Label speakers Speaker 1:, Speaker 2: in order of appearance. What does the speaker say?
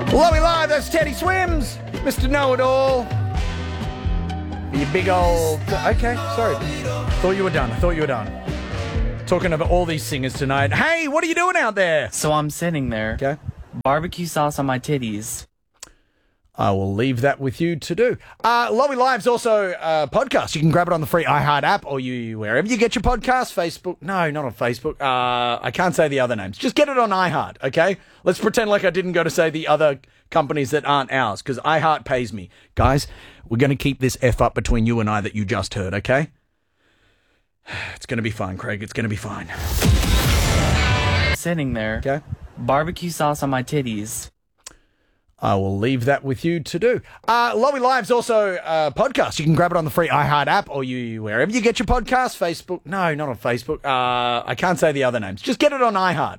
Speaker 1: Lowy Live, that's Teddy Swims, Mr. Know-It-All. You big old... Okay, sorry. Thought you were done. Talking about all these singers tonight. Hey, what are you doing out there?
Speaker 2: So I'm sitting there.
Speaker 1: Okay.
Speaker 2: Barbecue sauce on my titties.
Speaker 1: I will leave that with you to do. Lowy Live's also a podcast. You can grab it on the free iHeart app or wherever you get your podcast. Facebook. No, not on Facebook. I can't say the other names. Just get it on iHeart, okay? Let's pretend like I didn't go to say the other companies that aren't ours because iHeart pays me. Guys, we're going to keep this F up between you and I that you just heard, okay? It's going to be fine, Craig. It's going to be fine.
Speaker 2: Sitting there.
Speaker 1: Okay.
Speaker 2: Barbecue sauce on my titties.
Speaker 1: I will leave that with you to do. Lowy Live's also a podcast. You can grab it on the free iHeart app or wherever you get your podcast. Facebook. No, not on Facebook. I can't say the other names. Just get it on iHeart.